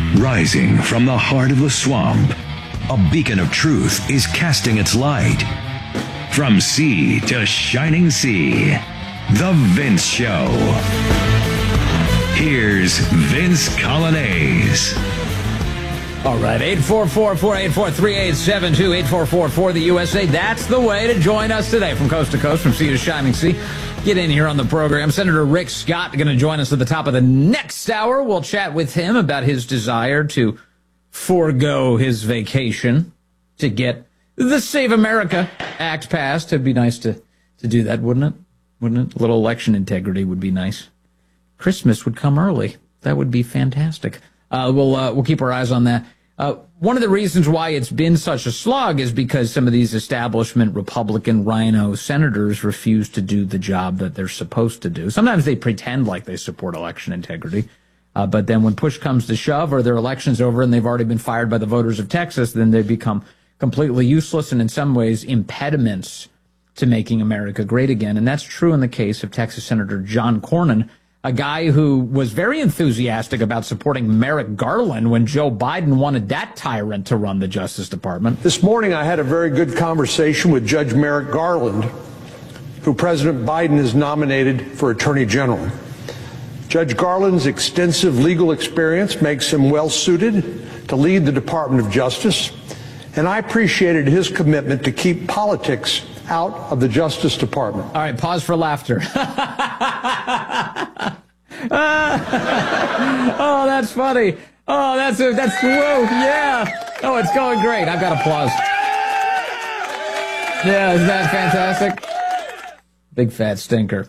Rising from the heart of the swamp, a beacon of truth is casting its light. From sea to shining sea, The Vince Show. Here's Vince Coglianese. All right, 844-484-3872, 844-4 the USA. That's the way to join us today from coast to coast, from sea to shining sea. Get in here on the program. Senator Rick Scott going to join us at the top of the next hour. We'll chat with him about his desire to forego his vacation to get the Save America Act passed. It'd be nice to do that, wouldn't it? Wouldn't it? A little election integrity would be nice. Christmas would come early. That would be fantastic. We'll keep our eyes on that. One of the reasons why it's been such a slog is because some of these establishment Republican rhino senators refuse to do the job that they're supposed to do. Sometimes they pretend like they support election integrity, but then when push comes to shove or their election's over and they've already been fired by the voters of Texas, then they become completely useless and in some ways impediments to making America great again. And that's true in the case of Texas Senator John Cornyn, a guy who was very enthusiastic about supporting Merrick Garland when Joe Biden wanted that tyrant to run the Justice Department. This morning, I had a very good conversation with Judge Merrick Garland, who President Biden has nominated for Attorney General. Judge Garland's extensive legal experience makes him well suited to lead the Department of Justice, and I appreciated his commitment to keep politics out of the Justice Department. All right, pause for laughter. Oh, that's funny. Oh, that's whoa, yeah. Oh, it's going great. I've got applause. Yeah, isn't that fantastic? Big fat stinker.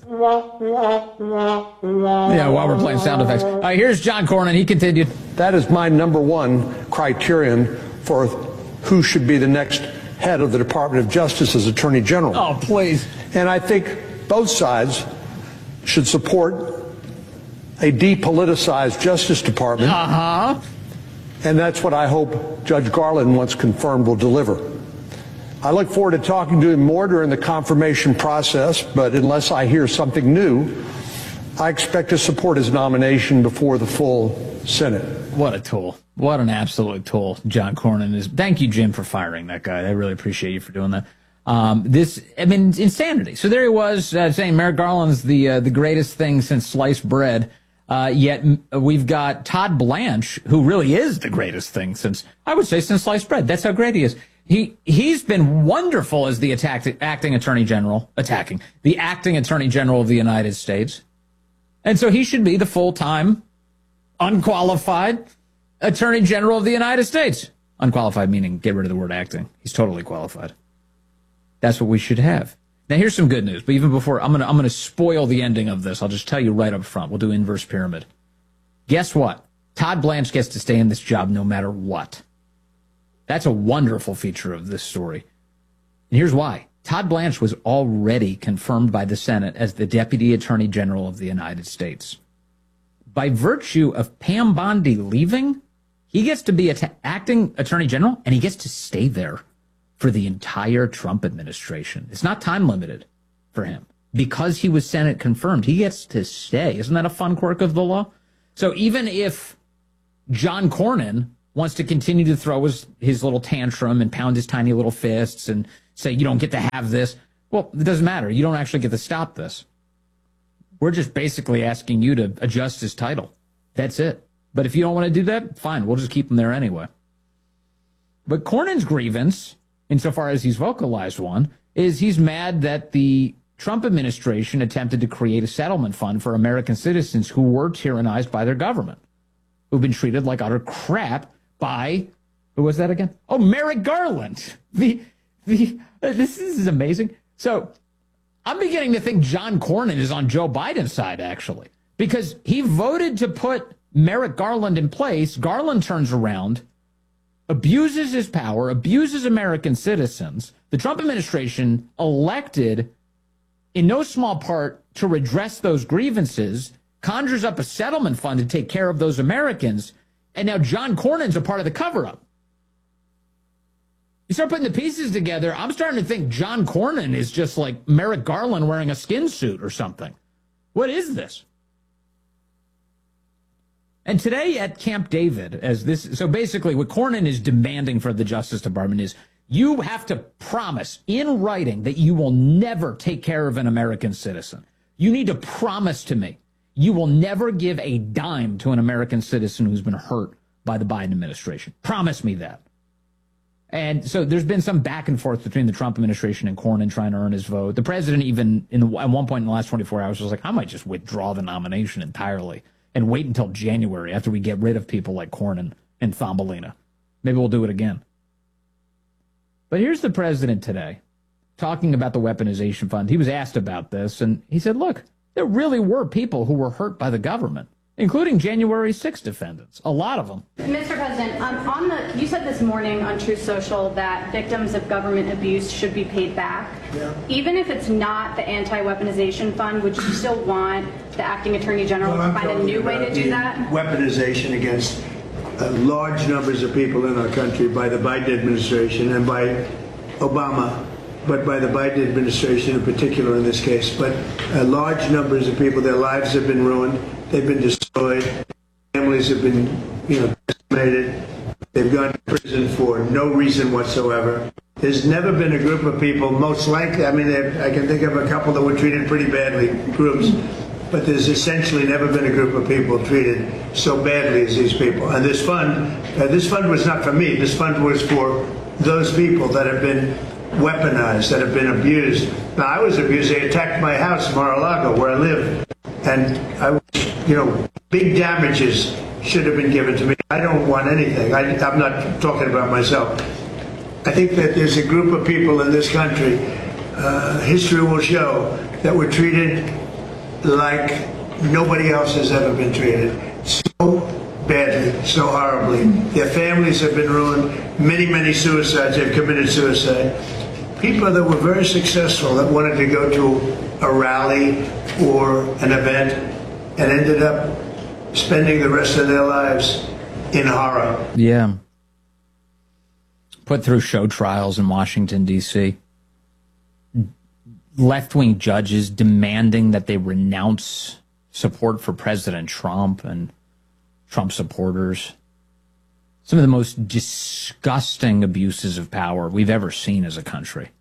Yeah, while we're playing sound effects. All right, here's John Cornyn. He continued. That is my number one criterion for who should be the next head of the Department of Justice as Attorney General. Oh, please. And I think both sides should support a depoliticized Justice Department. Uh-huh. And that's what I hope Judge Garland, once confirmed, will deliver. I look forward to talking to him more during the confirmation process, but unless I hear something new, I expect to support his nomination before the full Senate. What a tool. What an absolute tool John Cornyn is. Thank you, Jim, for firing that guy. I really appreciate you for doing that. Insanity. So there he was saying Merrick Garland's the greatest thing since sliced bread. Yet we've got Todd Blanche, who really is the greatest thing since sliced bread. That's how great he is. He's been wonderful as the acting Attorney General of the United States. And so he should be the full-time, unqualified Attorney General of the United States. Unqualified meaning get rid of the word acting. He's totally qualified. That's what we should have. Now, here's some good news. But even before, I'm gonna spoil the ending of this. I'll just tell you right up front. We'll do inverse pyramid. Guess what? Todd Blanche gets to stay in this job no matter what. That's a wonderful feature of this story. And here's why. Todd Blanche was already confirmed by the Senate as the Deputy Attorney General of the United States. By virtue of Pam Bondi leaving, he gets to be acting Attorney General, and he gets to stay there for the entire Trump administration. It's not time limited for him. Because he was Senate confirmed, he gets to stay. Isn't that a fun quirk of the law? So even if John Cornyn wants to continue to throw his little tantrum and pound his tiny little fists and say, you don't get to have this, well, it doesn't matter. You don't actually get to stop this. We're just basically asking you to adjust his title. That's it. But if you don't want to do that, fine. We'll just keep him there anyway. But Cornyn's grievance, insofar as he's vocalized one, is he's mad that the Trump administration attempted to create a settlement fund for American citizens who were tyrannized by their government, who've been treated like utter crap by, who was that again? Oh, Merrick Garland. This is amazing. So I'm beginning to think John Cornyn is on Joe Biden's side, actually, because he voted to put Merrick Garland in place. Garland turns around, abuses his power, abuses American citizens. The Trump administration elected, in no small part, to redress those grievances, conjures up a settlement fund to take care of those Americans, and now John Cornyn's a part of the cover-up. You start putting the pieces together, I'm starting to think John Cornyn is just like Merrick Garland wearing a skin suit or something. What is this? And today at Camp David, so basically what Cornyn is demanding for the Justice Department is you have to promise in writing that you will never take care of an American citizen. You need to promise to me you will never give a dime to an American citizen who's been hurt by the Biden administration. Promise me that. And so there's been some back and forth between the Trump administration and Cornyn trying to earn his vote. The president even at one point in the last 24 hours was like, I might just withdraw the nomination entirely and wait until January after we get rid of people like Cornyn and Thumbelina. Maybe we'll do it again. But here's the president today talking about the weaponization fund. He was asked about this, and he said, look, there really were people who were hurt by the government, including January 6 defendants, a lot of them. Mr. President, you said this morning on Truth Social that victims of government abuse should be paid back. Yeah. Even if it's not the anti-weaponization fund, would you still want the acting attorney general to find a new way to do that? Weaponization against large numbers of people in our country by the Biden administration and by Obama, but by the Biden administration in particular in this case. But large numbers of people, their lives have been ruined. They've been destroyed. Families have been, decimated. They've gone to prison for no reason whatsoever. There's never been a group of people, most likely, I can think of a couple that were treated pretty badly, groups, but there's essentially never been a group of people treated so badly as these people. And this fund was not for me. This fund was for those people that have been weaponized, that have been abused. Now, I was abused. They attacked my house, Mar-a-Lago, where I live. And big damages should have been given to me. I don't want anything. I'm not talking about myself. I think that there's a group of people in this country, history will show, that were treated like nobody else has ever been treated. So badly, so horribly. Their families have been ruined. Many, many suicides. They've committed suicide. People that were very successful that wanted to go to a rally or an event and ended up spending the rest of their lives in horror. Yeah. Put through show trials in Washington, D.C. Left-wing judges demanding that they renounce support for President Trump and Trump supporters. Some of the most disgusting abuses of power we've ever seen as a country.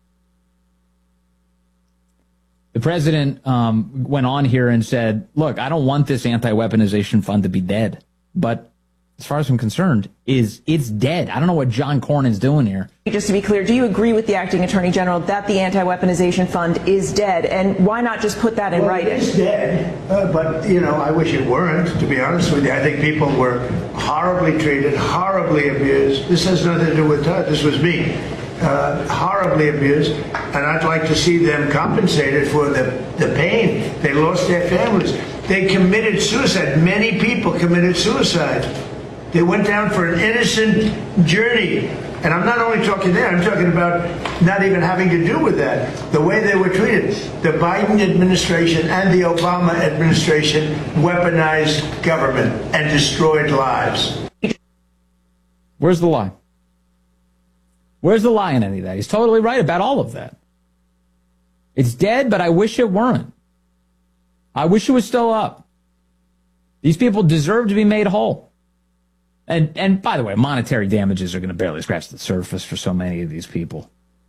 The president went on here and said, look, I don't want this anti-weaponization fund to be dead. But as far as I'm concerned, it's dead. I don't know what John Cornyn's doing here. Just to be clear, do you agree with the acting attorney general that the anti-weaponization fund is dead? And why not just put that in writing? It's dead, but, I wish it weren't, to be honest with you. I think people were horribly treated, horribly abused. This has nothing to do with Todd. This was me. Horribly abused, and I'd like to see them compensated for the pain. They lost their families. They committed suicide. Many people committed suicide. They went down for an innocent journey. And I'm not only talking there, I'm talking about not even having to do with that. The way they were treated. The Biden administration and the Obama administration weaponized government and destroyed lives. Where's the lie? Where's the lie in any of that? He's totally right about all of that. It's dead, but I wish it weren't. I wish it was still up. These people deserve to be made whole. And by the way, monetary damages are going to barely scratch the surface for so many of these people.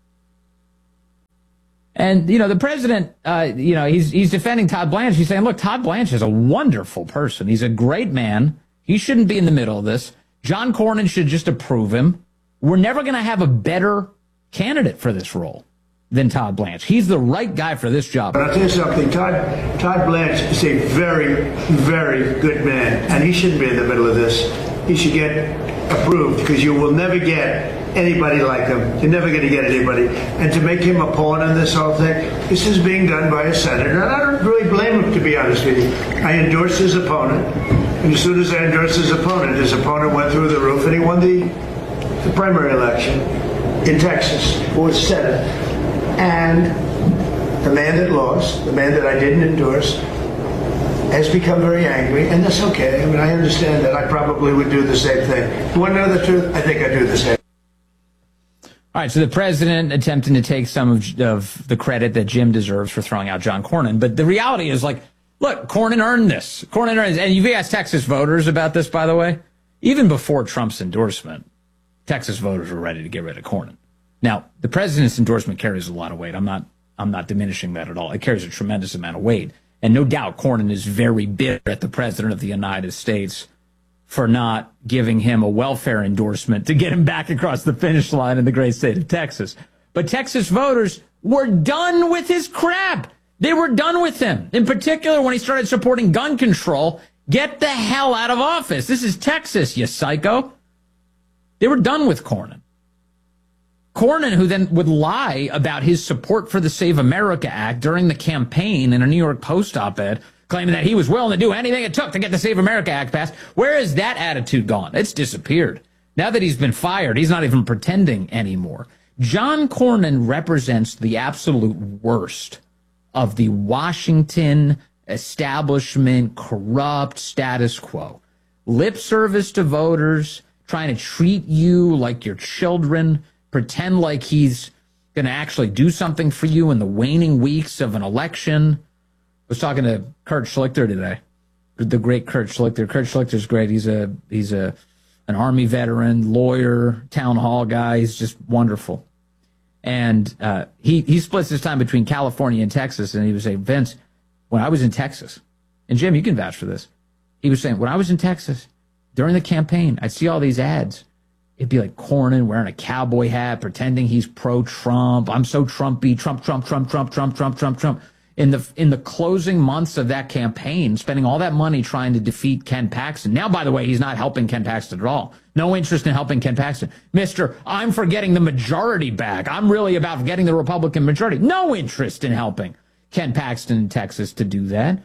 And, the president, he's defending Todd Blanche. He's saying, look, Todd Blanche is a wonderful person. He's a great man. He shouldn't be in the middle of this. John Cornyn should just approve him. We're never going to have a better candidate for this role than Todd Blanche. He's the right guy for this job. But I'll tell you something. Todd Blanche is a very, very good man, and he shouldn't be in the middle of this. He should get approved, because you will never get anybody like him. You're never going to get anybody. And to make him a pawn in this whole thing, this is being done by a senator. And I don't really blame him, to be honest with you. I endorsed his opponent. And as soon as I endorsed his opponent went through the roof, and he won the primary election in Texas for Senate. And the man that lost, the man that I didn't endorse, has become very angry, and that's okay. I mean, I understand that. I probably would do the same thing. You want to know the truth? I think I'd do the same. All right, so the president attempting to take some of the credit that Jim deserves for throwing out John Cornyn. But the reality is, Look, Cornyn earned this. Cornyn earned this. And you've asked Texas voters about this, by the way. Even before Trump's endorsement, Texas voters were ready to get rid of Cornyn. Now, the president's endorsement carries a lot of weight. I'm not diminishing that at all. It carries a tremendous amount of weight. And no doubt Cornyn is very bitter at the president of the United States for not giving him a welfare endorsement to get him back across the finish line in the great state of Texas. But Texas voters were done with his crap. They were done with him. In particular, when he started supporting gun control, get the hell out of office. This is Texas, you psycho. They were done with Cornyn. Cornyn, who then would lie about his support for the Save America Act during the campaign in a New York Post op-ed, claiming that he was willing to do anything it took to get the Save America Act passed. Where is that attitude gone? It's disappeared. Now that he's been fired, he's not even pretending anymore. John Cornyn represents the absolute worst of the Washington establishment corrupt status quo. Lip service to voters, trying to treat you like your children, pretend like he's going to actually do something for you in the waning weeks of an election. I was talking to Kurt Schlichter today, the great Kurt Schlichter. Kurt Schlichter's great. He's an Army veteran, lawyer, town hall guy. He's just wonderful. And he splits his time between California and Texas. And he was saying, Vince, when I was in Texas, and Jim, you can vouch for this. He was saying, when I was in Texas, during the campaign, I'd see all these ads. It'd be like Cornyn wearing a cowboy hat, pretending he's pro-Trump. I'm so Trumpy, Trump, Trump, Trump, Trump, Trump, Trump, Trump, Trump. In the closing months of that campaign, spending all that money trying to defeat Ken Paxton. Now, by the way, he's not helping Ken Paxton at all. No interest in helping Ken Paxton. I'm for getting the majority back. I'm really about getting the Republican majority. No interest in helping Ken Paxton in Texas to do that.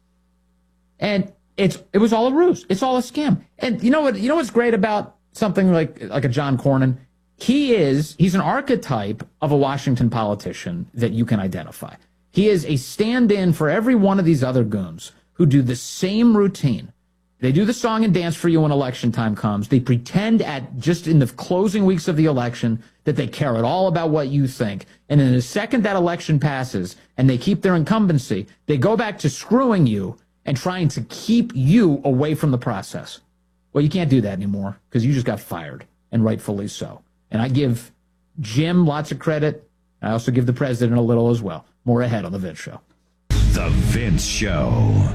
And it was all a ruse. It's all a scam. And you know what's great about something like a John Cornyn? He's an archetype of a Washington politician that you can identify. He is a stand-in for every one of these other goons who do the same routine. They do the song and dance for you when election time comes. They pretend just in the closing weeks of the election that they care at all about what you think. And in the second that election passes and they keep their incumbency, they go back to screwing you and trying to keep you away from the process. Well, you can't do that anymore because you just got fired, and rightfully so. And I give Jim lots of credit. I also give the president a little as well. More ahead on The Vince Show. The Vince Show.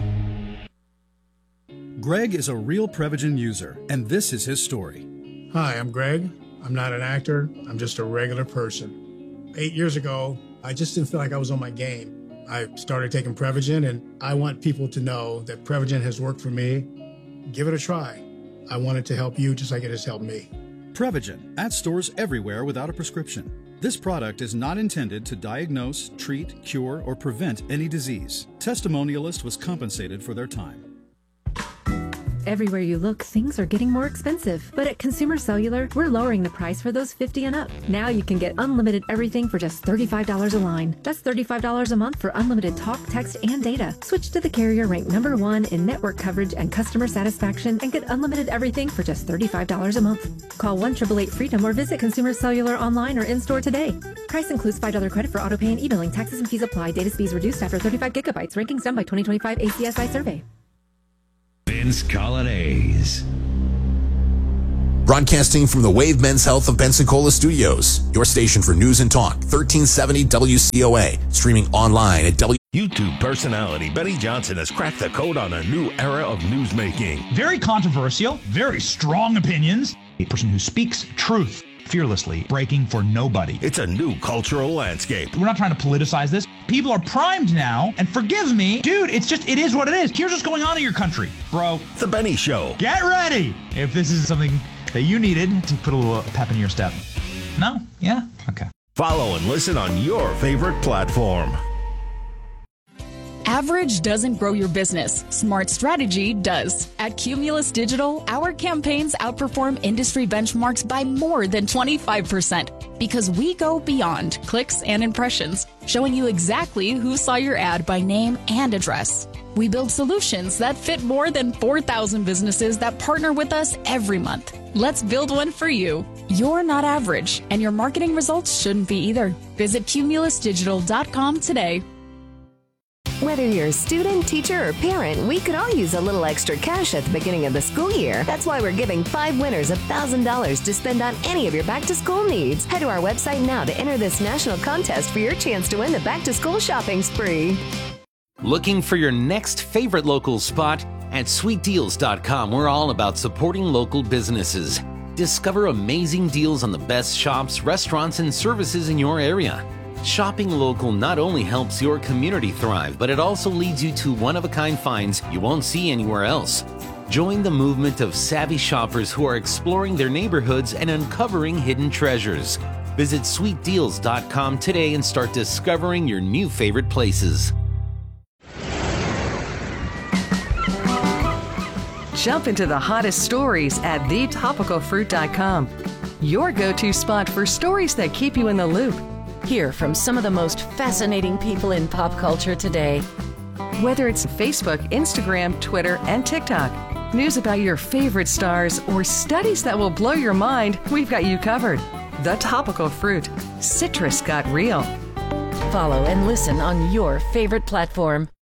Greg is a real Prevagen user, and this is his story. Hi, I'm Greg. I'm not an actor. I'm just a regular person. 8 years ago, I just didn't feel like I was on my game. I started taking Prevagen, and I want people to know that Prevagen has worked for me. Give it a try. I want it to help you just like it has helped me. Prevagen, at stores everywhere without a prescription. This product is not intended to diagnose, treat, cure, or prevent any disease. Testimonialist was compensated for their time. Everywhere you look, things are getting more expensive. But at Consumer Cellular, we're lowering the price for those 50 and up. Now you can get unlimited everything for just $35 a line. That's $35 a month for unlimited talk, text, and data. Switch to the carrier ranked #1 in network coverage and customer satisfaction and get unlimited everything for just $35 a month. Call 1-888-FREEDOM or visit Consumer Cellular online or in-store today. Price includes $5 credit for autopay and e-billing. Taxes and fees apply. Data speeds reduced after 35 gigabytes. Rankings done by 2025 ACSI survey. Vince Colonnese. Broadcasting from the Wave Men's Health of Pensacola Studios, your station for news and talk, 1370 WCOA, streaming online at YouTube personality Benny Johnson has cracked the code on a new era of newsmaking. Very controversial, very strong opinions. A person who speaks truth fearlessly, breaking for nobody. It's a new cultural landscape. We're not trying to politicize this. People are primed now, and forgive me, dude, it is what it is. Here's what's going on in your country, bro. The Benny Show. Get ready if this is something that you needed to put a little pep in your step. No? Yeah? Okay. Follow and listen on your favorite platform. Average doesn't grow your business. Smart strategy does. At Cumulus Digital, our campaigns outperform industry benchmarks by more than 25% because we go beyond clicks and impressions, showing you exactly who saw your ad by name and address. We build solutions that fit more than 4,000 businesses that partner with us every month. Let's build one for you. You're not average, and your marketing results shouldn't be either. Visit cumulusdigital.com today. Whether you're a student, teacher, or parent, we could all use a little extra cash at the beginning of the school year. That's why we're giving 5 winners $1,000 to spend on any of your back-to-school needs. Head to our website now to enter this national contest for your chance to win the back-to-school shopping spree. Looking for your next favorite local spot? At sweetdeals.com, we're all about supporting local businesses. Discover amazing deals on the best shops, restaurants, and services in your area. Shopping local not only helps your community thrive, but it also leads you to one-of-a-kind finds you won't see anywhere else. Join the movement of savvy shoppers who are exploring their neighborhoods and uncovering hidden treasures. Visit sweetdeals.com today and start discovering your new favorite places. Jump into the hottest stories at thetopicalfruit.com. Your go-to spot for stories that keep you in the loop. Hear from some of the most fascinating people in pop culture today. Whether it's Facebook, Instagram, Twitter, and TikTok, news about your favorite stars, or studies that will blow your mind, we've got you covered. The Topical Fruit. Citrus got real. Follow and listen on your favorite platform.